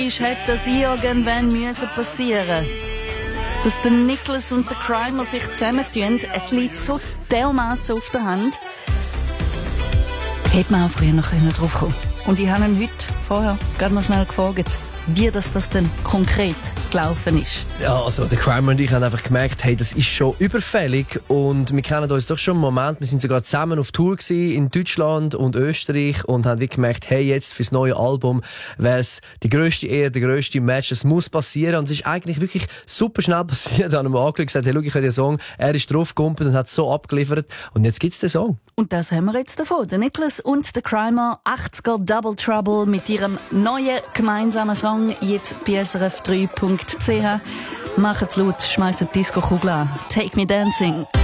Hätte das irgendwann passieren müssen. Dass der Nicholas und der Crimer sich zusammentun, es liegt so dermassen auf der Hand. Hätte man auch früher noch drauf kommen können. Und ich habe ihn heute vorher gerade noch schnell gefragt, wie das denn konkret gelaufen ist. Ja, also der Crimer und ich haben einfach gemerkt, hey, das ist schon überfällig und wir kennen uns doch schon einen Moment. Wir sind sogar zusammen auf Tour gewesen, in Deutschland und Österreich und haben wirklich gemerkt, hey, jetzt fürs neue Album wäre es die grösste Ehre, der grösste Match, es muss passieren und es ist eigentlich wirklich super schnell passiert. Da haben wir angeschaut und gesagt, hey, schau, ich will den Song, er ist draufgegumpelt und hat so abgeliefert und jetzt gibt's den Song. Und das haben wir jetzt davon. Der Nicholas und der Crimer, 80er Double Trouble mit ihrem neuen gemeinsamen Song, jetzt bei srf3.ch. Macht's laut, schmeißt die Disco-Kugel an. Take Me Dancing.